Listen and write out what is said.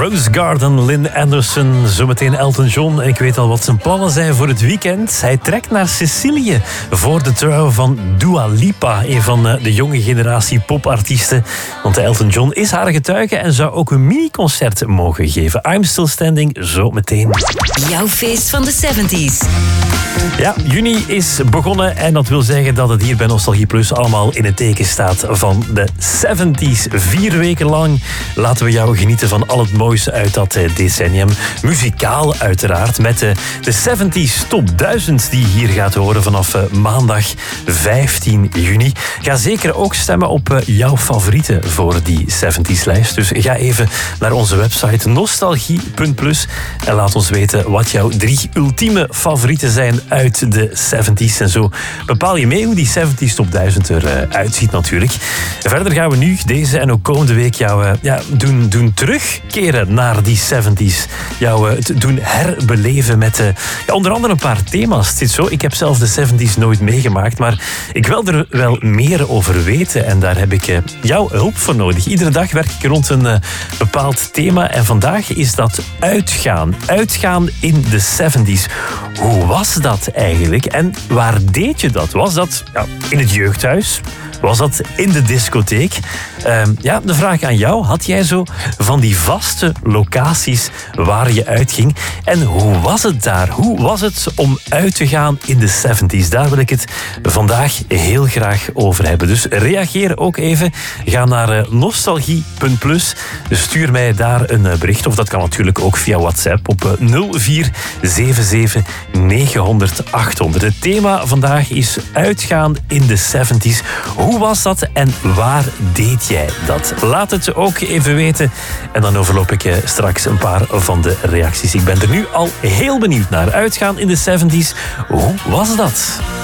Rose Garden, Lynn Anderson, zometeen Elton John. En ik weet al wat zijn plannen zijn voor het weekend. Hij trekt naar Sicilië voor de trouw van Dua Lipa, een van de jonge generatie popartiesten. Want Elton John is haar getuige en zou ook een mini-concert mogen geven. I'm Still Standing, zo meteen. Jouw feest van de 70s. Ja, juni is begonnen en dat wil zeggen dat het hier bij Nostalgie Plus allemaal in het teken staat van de 70s. 4 weken lang laten we jou genieten van al het mooiste uit dat decennium. Muzikaal uiteraard, met de 70s Top 1000 die je hier gaat horen vanaf maandag 15 juni. Ga zeker ook stemmen op jouw favorieten voor die 70s-lijst. Dus ga even naar onze website nostalgie.plus en laat ons weten wat jouw 3 ultieme favorieten zijn uit de 70s. En zo bepaal je mee hoe die 70s Top 1000 eruit ziet natuurlijk. Verder gaan we nu deze en ook komende week jou doen terugkeren naar die 70s. Jou doen herbeleven met onder andere een paar thema's. Het zit zo, ik heb zelf de 70s nooit meegemaakt, maar ik wil er wel meer over weten en daar heb ik jouw hulp voor nodig. Iedere dag werk ik rond een bepaald thema en vandaag is dat uitgaan. Uitgaan in de 70s. Hoe was dat eigenlijk en waar deed je dat? Was dat in het jeugdhuis? Was dat in de discotheek? De vraag aan jou. Had jij zo van die vaste locaties waar je uitging? En hoe was het daar? Hoe was het om uit te gaan in de 70s? Daar wil ik het vandaag heel graag over hebben. Dus reageer ook even. Ga naar nostalgie.plus. Stuur mij daar een bericht. Of dat kan natuurlijk ook via WhatsApp op 0477 900 800. Het thema vandaag is uitgaan in de 70s. Hoe was dat en waar deed jij dat? Laat het ook even weten. En dan overloop ik straks een paar van de reacties. Ik ben er nu al heel benieuwd naar. Uitgaan in de 70s. Hoe was dat?